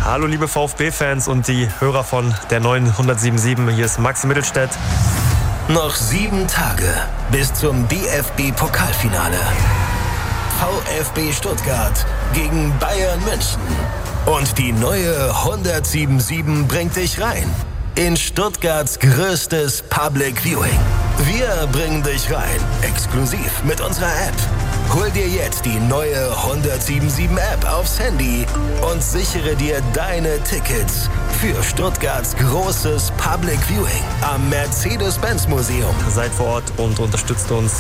Hallo liebe VfB-Fans und die Hörer von der neuen 107.7. Hier ist Max Mittelstädt. Noch 7 Tage bis zum DFB-Pokalfinale. VfB Stuttgart gegen Bayern München. Und die neue 107.7 bringt dich rein in Stuttgarts größtes Public Viewing. Wir bringen dich rein, exklusiv mit unserer App. Hol dir jetzt die neue 107.7 App aufs Handy und sichere dir deine Tickets für Stuttgarts großes Public Viewing am Mercedes-Benz Museum. Seid vor Ort und unterstützt uns.